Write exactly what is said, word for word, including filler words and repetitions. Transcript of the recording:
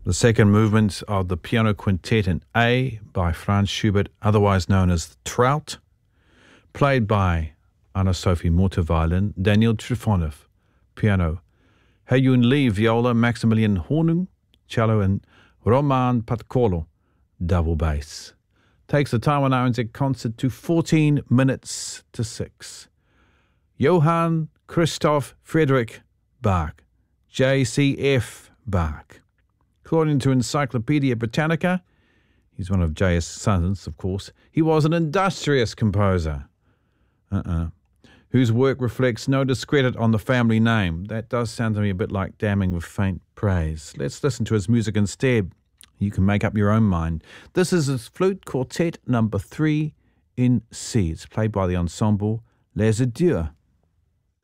The second movement of the Piano Quintet in A by Franz Schubert, otherwise known as Trout, played by Anna-Sophie Mutter violin, Daniel Trifonov piano, Hyun Lee viola, Maximilian Hornung cello, and Roman Patkolo double bass. Takes the Taiwan R N Z concert to fourteen minutes to six. Johann Christoph Friedrich Bach, J C F Bach. According to Encyclopedia Britannica, he's one of J S sons, of course, he was an industrious composer, uh-uh, whose work reflects no discredit on the family name. That does sound to me a bit like damning with faint praise. Let's listen to his music instead. You can make up your own mind. This is his flute quartet number three in C. It's played by the ensemble Les Adieux.